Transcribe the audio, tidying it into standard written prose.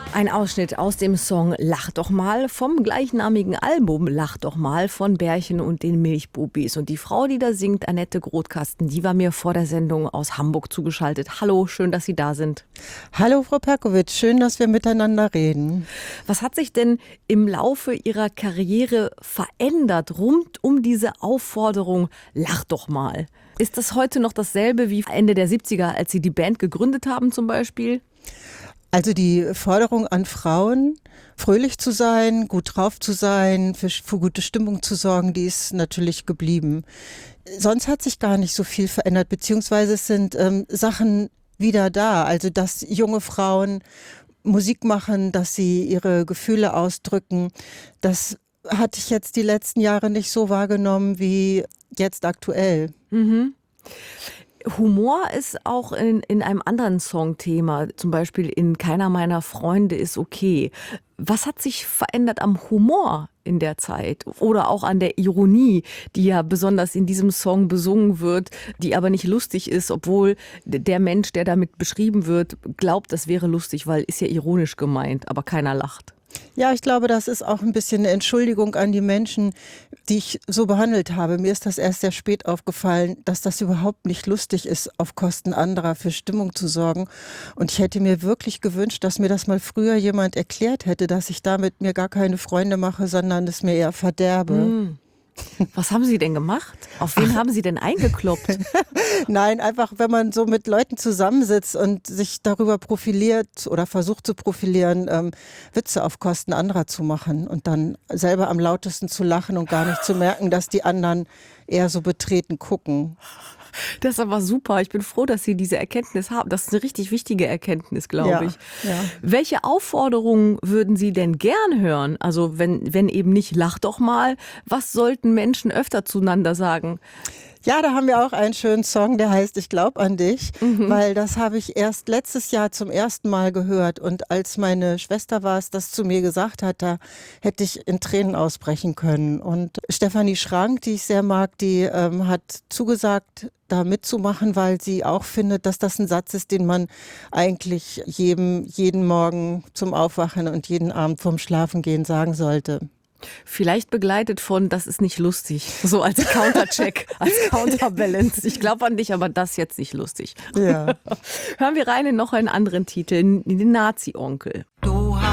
Ein Ausschnitt aus dem Song Lach doch mal vom gleichnamigen Album Lach doch mal von Bärchen und den Milchbubis. Und die Frau, die da singt, Annette Grotkasten, die war mir vor der Sendung aus Hamburg zugeschaltet. Hallo, schön, dass Sie da sind. Hallo Frau Perkowitsch, schön, dass wir miteinander reden. Was hat sich denn im Laufe Ihrer Karriere verändert rund um diese Aufforderung Lach doch mal? Ist das heute noch dasselbe wie Ende der 70er, als Sie die Band gegründet haben zum Beispiel? Also die Forderung an Frauen, fröhlich zu sein, gut drauf zu sein, für gute Stimmung zu sorgen, die ist natürlich geblieben. Sonst hat sich gar nicht so viel verändert, beziehungsweise es sind Sachen wieder da. Also dass junge Frauen Musik machen, dass sie ihre Gefühle ausdrücken, das hatte ich jetzt die letzten Jahre nicht so wahrgenommen wie jetzt aktuell. Mhm. Humor ist auch in einem anderen Song Thema, zum Beispiel in Keiner meiner Freunde ist okay. Was hat sich verändert am Humor in der Zeit oder auch an der Ironie, die ja besonders in diesem Song besungen wird, die aber nicht lustig ist, obwohl der Mensch, der damit beschrieben wird, glaubt, das wäre lustig, weil ist ja ironisch gemeint, aber keiner lacht. Ja, ich glaube, das ist auch ein bisschen eine Entschuldigung an die Menschen, die ich so behandelt habe. Mir ist das erst sehr spät aufgefallen, dass das überhaupt nicht lustig ist, auf Kosten anderer für Stimmung zu sorgen. Und ich hätte mir wirklich gewünscht, dass mir das mal früher jemand erklärt hätte, dass ich damit mir gar keine Freunde mache, sondern es mir eher verderbe. Was haben Sie denn gemacht? Auf wen haben Sie denn eingekloppt? Nein, einfach, wenn man so mit Leuten zusammensitzt und sich darüber profiliert oder versucht zu profilieren, Witze auf Kosten anderer zu machen und dann selber am lautesten zu lachen und gar nicht zu merken, dass die anderen eher so betreten gucken. Das ist aber super. Ich bin froh, dass Sie diese Erkenntnis haben. Das ist eine richtig wichtige Erkenntnis, glaube ich. Ja. Welche Aufforderungen würden Sie denn gern hören? Also wenn eben nicht, lach doch mal. Was sollten Menschen öfter zueinander sagen? Ja, da haben wir auch einen schönen Song, der heißt Ich glaub an dich, weil das habe ich erst letztes Jahr zum ersten Mal gehört und als meine Schwester war es, das zu mir gesagt hat, da hätte ich in Tränen ausbrechen können. Und Stefanie Schrank, die ich sehr mag, die hat zugesagt, da mitzumachen, weil sie auch findet, dass das ein Satz ist, den man eigentlich jeden Morgen zum Aufwachen und jeden Abend vorm Schlafengehen sagen sollte. Vielleicht begleitet von, das ist nicht lustig. So als Countercheck, als Counterbalance. Ich glaube an dich, aber das jetzt nicht lustig. Ja. Hören wir rein in noch einen anderen Titel, den Nazi-Onkel. Du